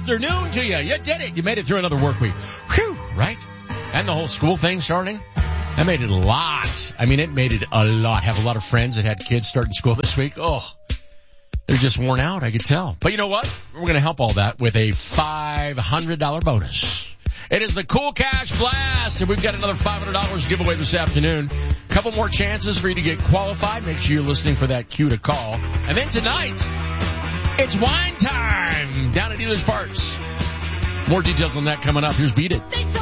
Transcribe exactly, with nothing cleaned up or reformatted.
afternoon to you. You did it. You made it through another work week. Whew, right? And the whole school thing starting. That made it a lot. I mean, it made it a lot. Have a lot of friends that had kids starting school this week. Oh, they're just worn out, I could tell. But you know what? We're going to help all that with a five hundred dollars bonus. It is the Cool Cash Blast, and we've got another five hundred dollars giveaway this afternoon. A couple more chances for you to get qualified. Make sure you're listening for that cue to call. And then tonight, it's wine time down at Dealers Parts. More details on that coming up. Here's Beat It.